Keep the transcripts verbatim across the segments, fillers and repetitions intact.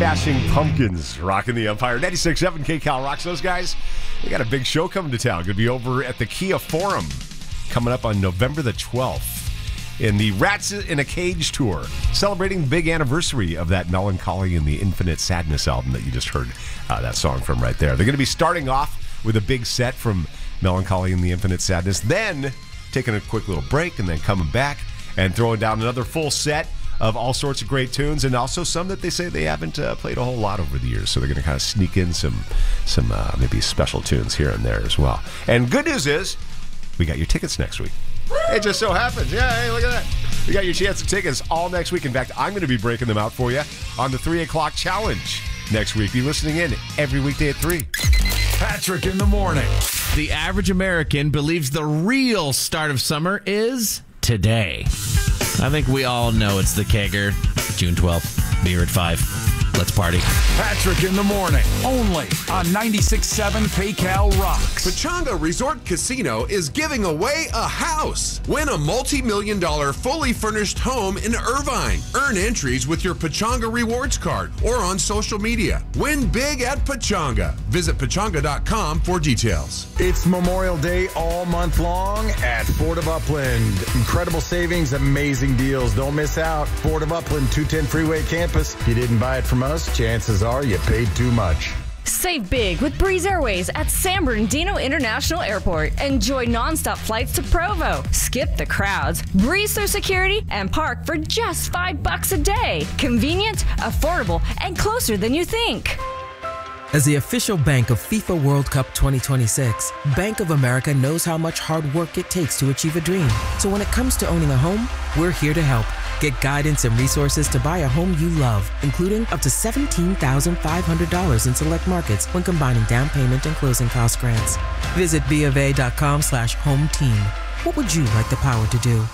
Smashing Pumpkins rocking the Empire. ninety-six point seven K Cal rocks. Those guys, they got a big show coming to town. Going to be over at the Kia Forum coming up on November the twelfth in the Rats in a Cage tour, celebrating the big anniversary of that Melancholy and the Infinite Sadness album that you just heard uh, that song from right there. They're going to be starting off with a big set from Melancholy and the Infinite Sadness, then taking a quick little break and then coming back and throwing down another full set of all sorts of great tunes, and also some that they say they haven't uh, played a whole lot over the years. So they're going to kind of sneak in some, some uh, maybe special tunes here and there as well. And good news is, we got your tickets next week. It just so happens. Yeah, hey, look at that. We got your chance of tickets all next week. In fact, I'm going to be breaking them out for you on the three o'clock challenge next week. Be listening in every weekday at three. Patrick in the morning. The average American believes the real start of summer is today. I think we all know it's the Kegger. June twelfth, beer at five. Let's party. Patrick in the morning, only on ninety-six point seven K Cal Rocks. Pechanga Resort Casino is giving away a house. Win a multi-million dollar fully furnished home in Irvine. Earn entries with your Pechanga Rewards card or on social media. Win big at Pechanga. Visit pechanga dot com for details. It's Memorial Day all month long at Ford of Upland. Incredible savings, amazing deals. Don't miss out. Ford of Upland, two ten Freeway Campus. If you didn't buy it from us, chances are you paid too much. Save big with Breeze Airways at San Bernardino International Airport. Enjoy nonstop flights to Provo. Skip the crowds, breeze through security, and park for just five bucks a day. Convenient, affordable, and closer than you think. As the official bank of FIFA World Cup twenty twenty-six, Bank of America knows how much hard work it takes to achieve a dream. So when it comes to owning a home, we're here to help. Get guidance and resources to buy a home you love, including up to seventeen thousand five hundred dollars in select markets when combining down payment and closing cost grants. Visit BofA.com slash home team. What would you like the power to do?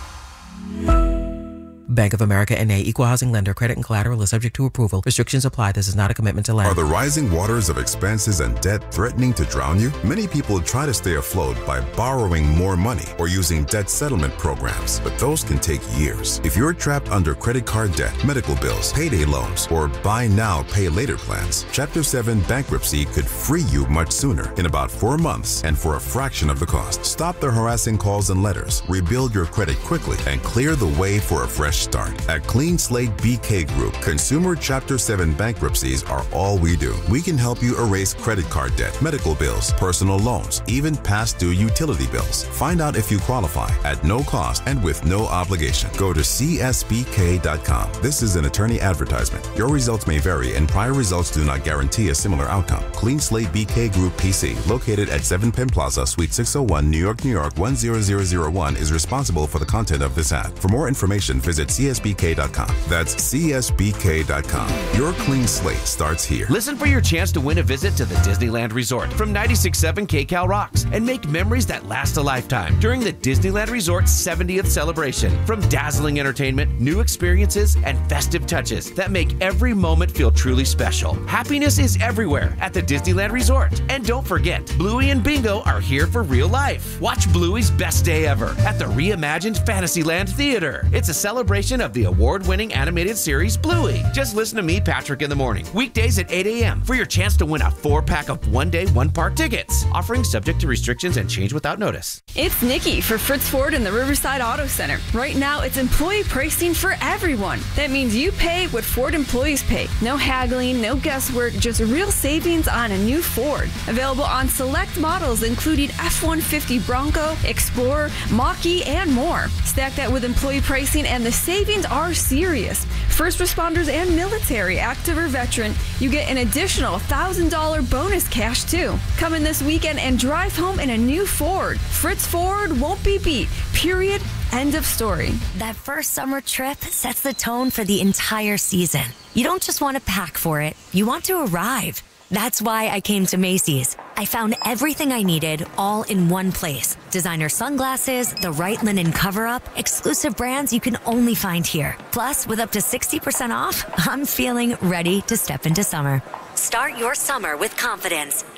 Bank of America N A, Equal Housing Lender. Credit and collateral is subject to approval. Restrictions apply. This is not a commitment to lend. Are the rising waters of expenses and debt threatening to drown you? Many people try to stay afloat by borrowing more money or using debt settlement programs, but those can take years. If you're trapped under credit card debt, medical bills, payday loans, or buy now, pay later plans, Chapter seven bankruptcy could free you much sooner, in about four months and for a fraction of the cost. Stop the harassing calls and letters, rebuild your credit quickly, and clear the way for a fresh start. At Clean Slate B K Group, consumer Chapter seven bankruptcies are all we do. We can help you erase credit card debt, medical bills, personal loans, even past due utility bills. Find out if you qualify at no cost and with no obligation. Go to C S B K dot com. This is an attorney advertisement. Your results may vary and prior results do not guarantee a similar outcome. Clean Slate B K Group P C, located at seven Penn Plaza, Suite six oh one, New York, New York one zero zero zero one, is responsible for the content of this ad. For more information, visit C S B K dot com. That's C S B K dot com. Your clean slate starts here. Listen for your chance to win a visit to the Disneyland Resort from ninety-six point seven K Cal Rocks and make memories that last a lifetime during the Disneyland Resort's seventieth celebration. From dazzling entertainment, new experiences, and festive touches that make every moment feel truly special. Happiness is everywhere at the Disneyland Resort. And don't forget, Bluey and Bingo are here for real life. Watch Bluey's best day ever at the reimagined Fantasyland Theater. It's a celebration of the award-winning animated series Bluey. Just listen to me, Patrick, in the morning, weekdays at eight a.m. for your chance to win a four-pack of one-day, one-park tickets. Offering subject to restrictions and change without notice. It's Nikki for Fritz Ford and the Riverside Auto Center. Right now, it's employee pricing for everyone. That means you pay what Ford employees pay. No haggling, no guesswork, just real savings on a new Ford. Available on select models including F one fifty Bronco, Explorer, Mach-E, and more. Stack that with employee pricing and the savings are serious. First responders and military, active or veteran, you get an additional one thousand dollars bonus cash too. Come in this weekend and drive home in a new Ford. Fritz Ford won't be beat. Period. End of story. That first summer trip sets the tone for the entire season. You don't just want to pack for it, you want to arrive. That's why I came to Macy's. I found everything I needed all in one place. Designer sunglasses, the right linen cover-up, exclusive brands you can only find here. Plus, with up to sixty percent off, I'm feeling ready to step into summer. Start your summer with confidence.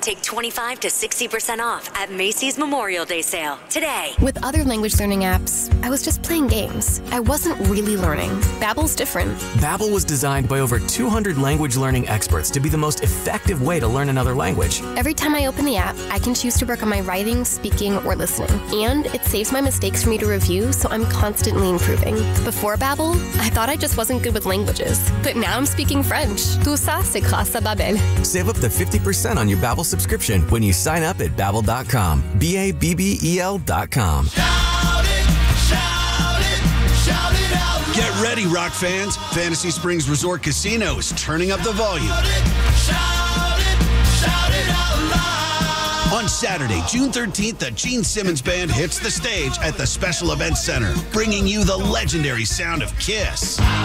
Take twenty-five to sixty percent off at Macy's Memorial Day sale today. With other language learning apps, I was just playing games. I wasn't really learning. Babbel's different. Babbel was designed by over two hundred language learning experts to be the most effective way to learn another language. Every time I open the app, I can choose to work on my writing, speaking, or listening. And it saves my mistakes for me to review, so I'm constantly improving. Before Babbel, I thought I just wasn't good with languages. But now I'm speaking French. Tout ça, c'est grâce à Babbel. Save up to fifty percent on your Babbel subscription when you sign up at babbel dot com. B A B B E L dot com. Shout it, shout it, shout it out loud. Get ready, Rock fans. Fantasy Springs Resort Casino is turning up the volume. Shout it, shout it, shout it out loud. On Saturday, June thirteenth, the Gene Simmons Band hits the stage at the Special Events Center, bringing you the legendary sound of Kiss.